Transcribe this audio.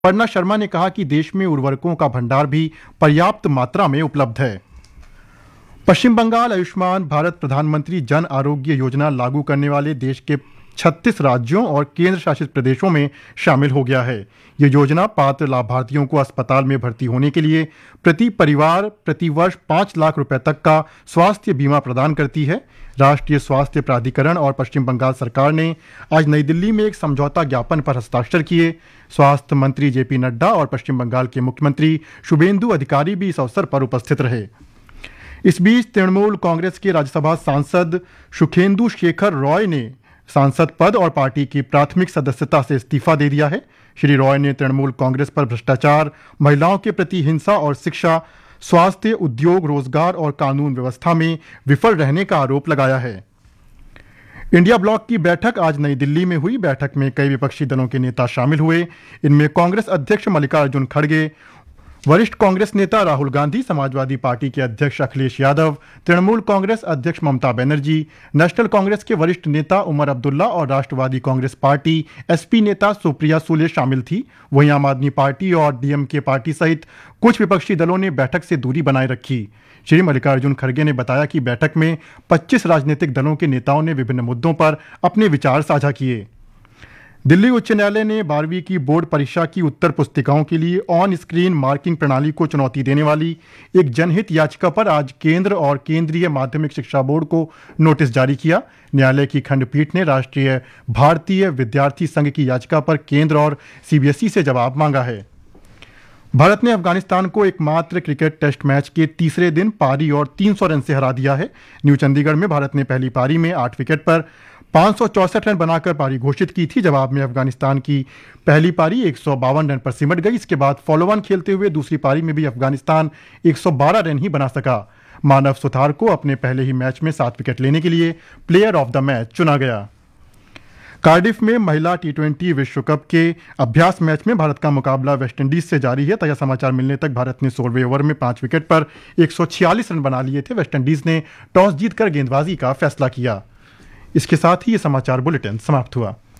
अपर्णा शर्मा ने कहा कि देश में उर्वरकों का भंडार भी पर्याप्त मात्रा में उपलब्ध है। पश्चिम बंगाल आयुष्मान भारत प्रधानमंत्री जन आरोग्य योजना लागू करने वाले देश के 36 राज्यों और केंद्र शासित प्रदेशों में शामिल हो गया है। ये योजना पात्र लाभार्थियों को अस्पताल में भर्ती होने के लिए प्रति परिवार प्रति वर्ष 5 लाख रुपए तक का स्वास्थ्य बीमा प्रदान करती है। राष्ट्रीय स्वास्थ्य प्राधिकरण और पश्चिम बंगाल सरकार ने आज नई दिल्ली में एक समझौता ज्ञापन पर हस्ताक्षर किए। स्वास्थ्य मंत्री जेपी नड्डा और पश्चिम बंगाल के मुख्यमंत्री शुभेंदु अधिकारी भी इस अवसर पर उपस्थित रहे। इस बीच तृणमूल कांग्रेस के राज्यसभा सांसद सुखेंदु शेखर रॉय ने सांसद पद और पार्टी की प्राथमिक सदस्यता से इस्तीफा दे दिया है। श्री रॉय ने तृणमूल कांग्रेस पर भ्रष्टाचार, महिलाओं के प्रति हिंसा और शिक्षा, स्वास्थ्य, उद्योग, रोजगार और कानून व्यवस्था में विफल रहने का आरोप लगाया है। इंडिया ब्लॉक की बैठक आज नई दिल्ली में हुई। बैठक में कई विपक्षी दलों के नेता शामिल हुए। इनमें कांग्रेस अध्यक्ष मल्लिकार्जुन खड़गे, वरिष्ठ कांग्रेस नेता राहुल गांधी, समाजवादी पार्टी के अध्यक्ष अखिलेश यादव, तृणमूल कांग्रेस अध्यक्ष ममता बनर्जी, नेशनल कांग्रेस के वरिष्ठ नेता उमर अब्दुल्ला और राष्ट्रवादी कांग्रेस पार्टी एसपी नेता सुप्रिया सुले शामिल थी। वहीं आम आदमी पार्टी और डीएमके पार्टी सहित कुछ विपक्षी दलों ने बैठक से दूरी बनाए रखी। श्री मल्लिकार्जुन खड़गे ने बताया कि बैठक में 25 राजनीतिक दलों के नेताओं ने विभिन्न मुद्दों पर अपने विचार साझा किए। दिल्ली उच्च न्यायालय ने 12वीं की बोर्ड परीक्षा की उत्तर पुस्तिकाओं के लिए ऑन स्क्रीन मार्किंग प्रणाली को चुनौती देने वाली एक जनहित याचिका पर आज केंद्र और केंद्रीय माध्यमिक शिक्षा बोर्ड को नोटिस जारी किया। न्यायालय की खंडपीठ ने राष्ट्रीय भारतीय विद्यार्थी संघ की याचिका पर केंद्र और सीबीएसई से जवाब मांगा है। भारत ने अफगानिस्तान को एकमात्र क्रिकेट टेस्ट मैच के तीसरे दिन पारी और 300 रन से हरा दिया है। न्यू चंडीगढ़ में भारत ने पहली पारी में 8 विकेट पर 564 रन बनाकर पारी घोषित की थी। जवाब में अफगानिस्तान की पहली पारी 152 रन पर सिमट गई। इसके बाद फॉलो ऑन खेलते हुए दूसरी पारी में भी अफगानिस्तान 112 रन ही बना सका। मानव सुथार को अपने पहले ही मैच में 7 विकेट लेने के लिए प्लेयर ऑफ द मैच चुना गया। कार्डिफ में महिला टी20 विश्व कप के अभ्यास मैच में भारत का मुकाबला वेस्टइंडीज से जारी है। ताजा समाचार मिलने तक भारत ने 16वें ओवर में 5 विकेट पर 146 रन बना लिए थे। वेस्टइंडीज ने टॉस जीतकर गेंदबाजी का फैसला किया। इसके साथ ही ये समाचार बुलेटिन समाप्त हुआ।